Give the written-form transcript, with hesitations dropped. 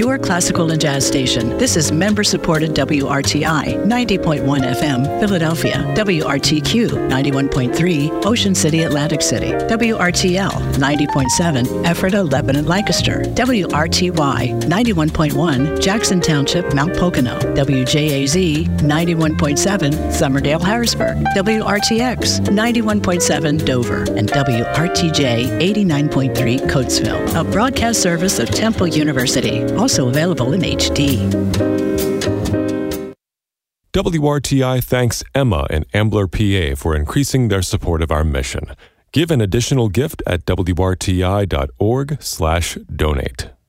your classical and jazz station. This is member-supported WRTI 90.1 FM, Philadelphia, WRTQ 91.3, Ocean City, Atlantic City, WRTL 90.7, Ephrata, Lebanon, Lancaster, WRTY 91.1, Jackson Township, Mount Pocono, WJAZ 91.7, Summerdale, Harrisburg, WRTX 91.7, Dover, and WRTJ 89.3, Coatesville, a broadcast service of Temple University, also available in HD. WRTI thanks Emma in Ambler, PA for increasing their support of our mission. Give an additional gift at wrti.org/donate.